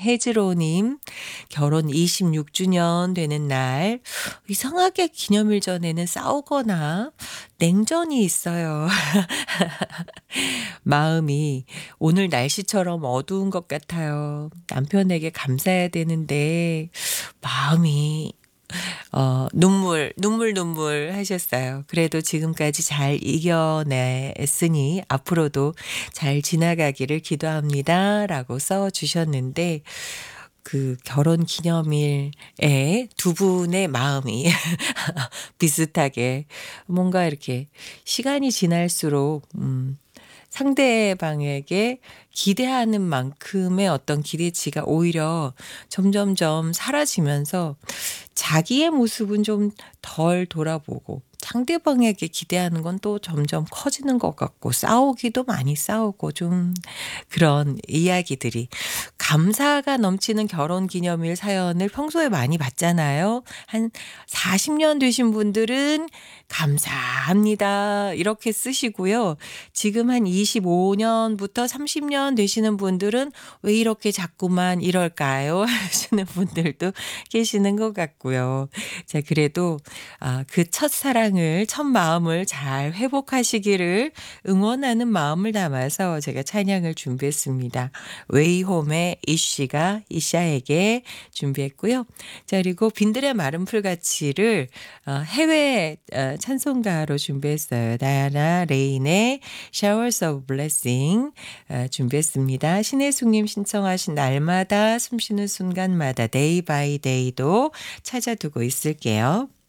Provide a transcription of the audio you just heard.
김혜지로님, 결혼 26주년 되는 날, 이상하게 기념일 전에는 싸우거나 냉전이 있어요. 마음이 오늘 날씨처럼 어두운 것 같아요. 남편에게 감사해야 되는데, 마음이 눈물 하셨어요. 그래도 지금까지 잘 이겨냈으니 앞으로도 잘 지나가기를 기도합니다. 라고 써 주셨는데, 그 결혼 기념일에 두 분의 마음이 비슷하게 뭔가 이렇게 시간이 지날수록, 상대방에게 기대하는 만큼의 어떤 기대치가 오히려 점점점 사라지면서 자기의 모습은 좀 덜 돌아보고 상대방에게 기대하는 건 또 점점 커지는 것 같고 싸우기도 많이 싸우고 좀 그런 이야기들이 감사가 넘치는 결혼 기념일 사연을 평소에 많이 받잖아요. 한 40년 되신 분들은 감사합니다. 이렇게 쓰시고요. 지금 한 25년부터 30년 되시는 분들은 왜 이렇게 자꾸만 이럴까요? 하시는 분들도 계시는 것 같고요. 자, 그래도 그 첫사랑을, 첫 마음을 잘 회복하시기를 응원하는 마음을 담아서 제가 찬양을 준비했습니다. 웨이홈의 이샤에게 준비했고요. 자, 그리고 빈들의 마른 풀같이를 해외 찬송가로 준비했어요. 다이아나 레인의 Showers of Blessing 준비했습니다. 신혜숙님 신청하신 날마다 숨쉬는 순간마다 Day by Day도 찾아두고 있을게요.